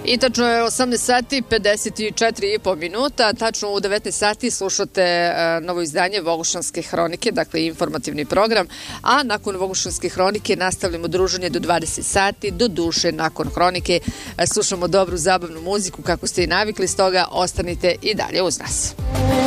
I tačno je 18 sati 54,5 minuta, tačno u 19 sati slušate novo izdanje Vogušanske hronike, dakle informativni program, a nakon Vogušanske hronike nastavljamo druženje do 20 sati, do duše nakon hronike slušamo dobru zabavnu muziku kako ste i navikli, stoga ostanite i dalje uz nas.